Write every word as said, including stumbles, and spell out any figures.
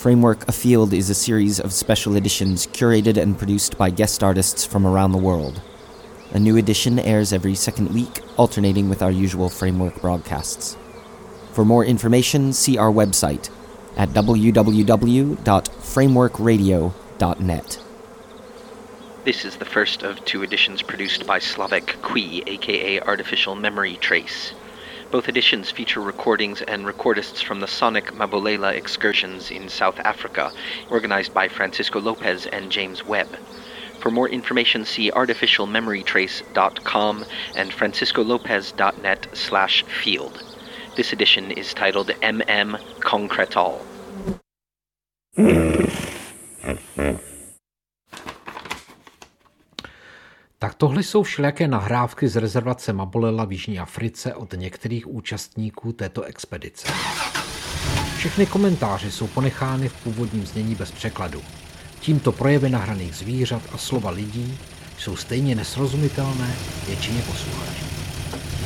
Framework Afield is a series of special editions curated and produced by guest artists from around the world. A new edition airs every second week, alternating with our usual Framework broadcasts. For more information, see our website at w w w dot framework radio dot net. This is the first of two editions produced by Slavek Kui, aka Artificial Memory Trace. Both editions feature recordings and recordists from the Sonic Mabolela excursions in South Africa, organized by Francisco Lopez and James Webb. For more information, see artificial memory trace dot com and franciscolopez.net slash field. This edition is titled M M Concretal. Tak tohle jsou všelijaké nahrávky z rezervace Mabolela v Jižní Africe od některých účastníků této expedice. Všechny komentáře jsou ponechány v původním znění bez překladu. Tímto projevy nahraných zvířat a slova lidí jsou stejně nesrozumitelné většině posluchačů.